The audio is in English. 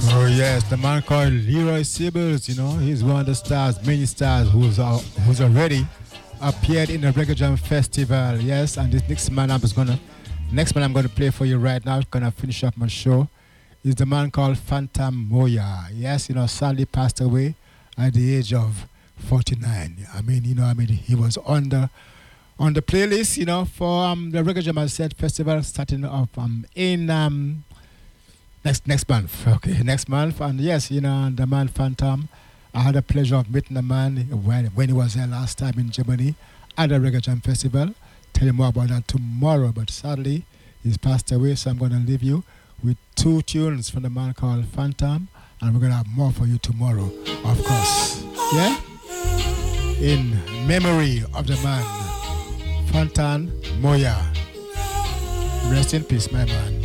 Oh yes, the man called Leroy Sibbles, he's one of the stars, many stars who's already appeared in the Reggae Jam Festival. Yes, and this next man I'm gonna play for you right now, gonna finish up my show, is the man called Phantom Moya. Yes, sadly passed away at the age of 49. He was on the playlist, for the Reggae Jam, as I said, festival starting off in next month. Okay, next month. And yes, the man Phantom, I had the pleasure of meeting the man when he was there last time in Germany at the Reggae Jam Festival. Tell you more about that tomorrow, but sadly he's passed away, so I'm going to leave you with 2 tunes from the man called Phantom, and we're going to have more for you tomorrow, of course. Yeah? In memory of the man Phantom Moya. Rest in peace, my man.